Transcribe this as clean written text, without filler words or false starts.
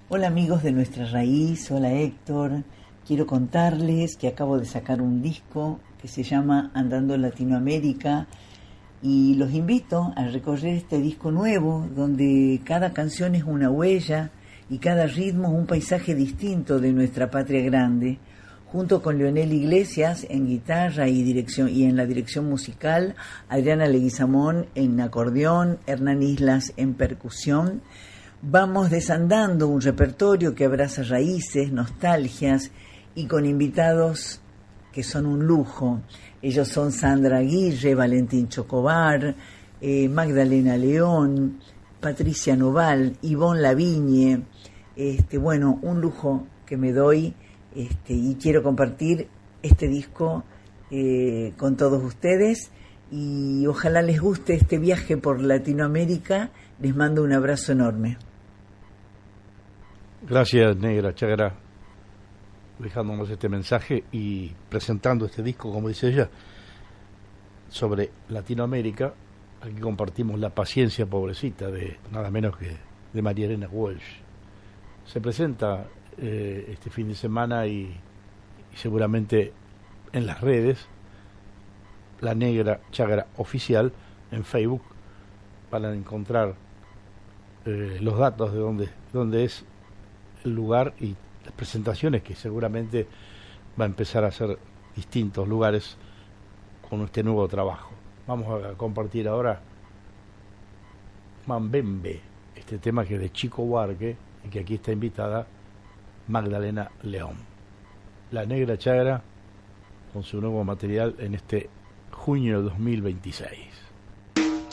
Hola amigos de Nuestra Raíz, hola Héctor. Quiero contarles que acabo de sacar un disco que se llama Andando Latinoamérica y los invito a recorrer este disco nuevo donde cada canción es una huella y cada ritmo es un paisaje distinto de nuestra patria grande. Junto con Leonel Iglesias en guitarra y en la dirección musical, Adriana Leguizamón en acordeón, Hernán Islas en percusión, vamos desandando un repertorio que abraza raíces, nostalgias y con invitados que son un lujo. Ellos son Sandra Aguirre, Valentín Chocobar, Magdalena León, Patricia Noval, Ivonne Lavigne. Un lujo que me doy. Y quiero compartir este disco con todos ustedes y ojalá les guste este viaje por Latinoamérica. Les mando un abrazo enorme. Gracias, Negra Chagra, dejándonos este mensaje y presentando este disco, como dice ella, sobre Latinoamérica. Aquí compartimos La paciencia pobrecita, de nada menos que de María Elena Walsh. Se presenta este fin de semana y seguramente en las redes, La Negra Chagra Oficial en Facebook, para encontrar los datos de dónde es el lugar y las presentaciones, que seguramente va a empezar a ser distintos lugares con este nuevo trabajo. Vamos a compartir ahora Mambembe, este tema que es de Chico Buarque y que aquí está invitada Magdalena León. La Negra Chagra con su nuevo material en este junio de 2026.